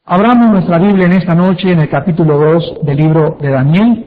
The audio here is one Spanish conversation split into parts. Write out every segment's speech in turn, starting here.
Abramos nuestra Biblia en esta noche en el capítulo 2 del libro de Daniel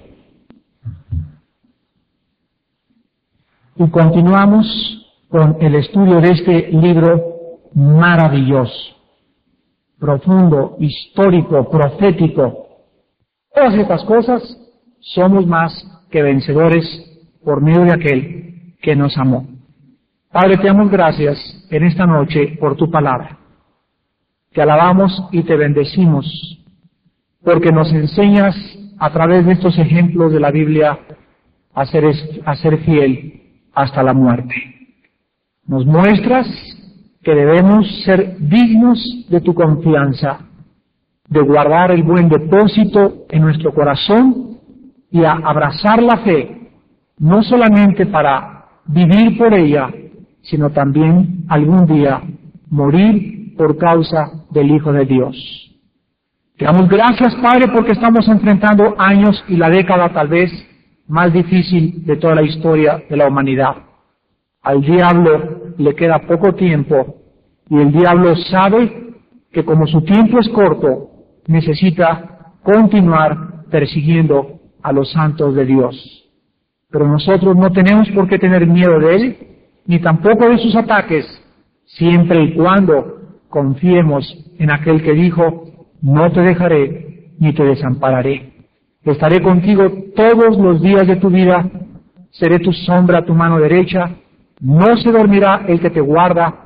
y continuamos con el estudio de este libro maravilloso, profundo, histórico, profético. Todas estas cosas somos más que vencedores por medio de aquel que nos amó. Padre, te damos gracias en esta noche por tu palabra. Te alabamos y te bendecimos, porque nos enseñas a través de estos ejemplos de la Biblia a ser fiel hasta la muerte. Nos muestras que debemos ser dignos de tu confianza, de guardar el buen depósito en nuestro corazón y a abrazar la fe, no solamente para vivir por ella, sino también algún día morir por causa del Hijo de Dios. Te damos gracias, Padre, porque estamos enfrentando años y la década tal vez más difícil de toda la historia de la humanidad. Al diablo le queda poco tiempo y el diablo sabe que como su tiempo es corto, necesita continuar persiguiendo a los santos de Dios. Pero nosotros no tenemos por qué tener miedo de él, ni tampoco de sus ataques, siempre y cuando confiemos en aquel que dijo: no te dejaré ni te desampararé. Estaré contigo todos los días de tu vida, seré tu sombra a tu mano derecha, no se dormirá el que guarda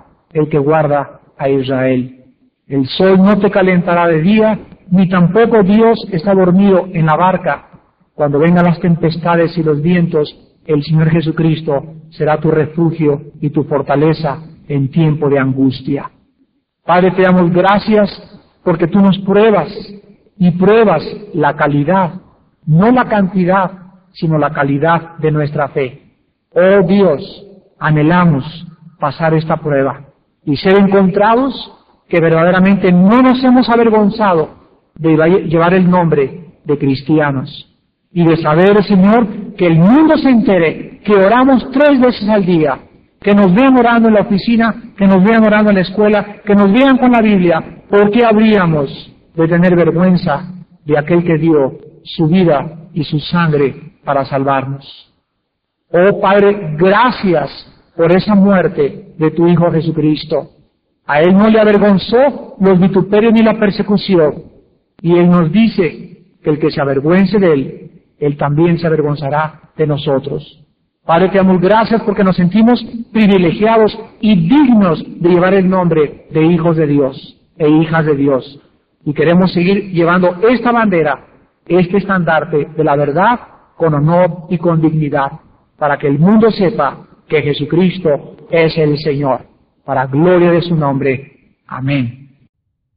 a Israel. El sol no te calentará de día, ni tampoco Dios está dormido en la barca. Cuando vengan las tempestades y los vientos, el Señor Jesucristo será tu refugio y tu fortaleza en tiempo de angustia. Padre, te damos gracias porque tú nos pruebas y pruebas la calidad, no la cantidad, sino la calidad de nuestra fe. Oh Dios, anhelamos pasar esta prueba y ser encontrados que verdaderamente no nos hemos avergonzado de llevar el nombre de cristianos y de saber, Señor, que el mundo se entere que oramos 3 veces al día, que nos vean orando en la oficina, que nos vean orando en la escuela, que nos vean con la Biblia. ¿Por qué habríamos de tener vergüenza de aquel que dio su vida y su sangre para salvarnos? Oh Padre, gracias por esa muerte de tu Hijo Jesucristo. A Él no le avergonzó los vituperios ni la persecución. Y Él nos dice que el que se avergüence de Él, Él también se avergonzará de nosotros. Padre, te damos gracias porque nos sentimos privilegiados y dignos de llevar el nombre de hijos de Dios e hijas de Dios. Y queremos seguir llevando esta bandera, este estandarte de la verdad con honor y con dignidad, para que el mundo sepa que Jesucristo es el Señor, para gloria de su nombre. Amén.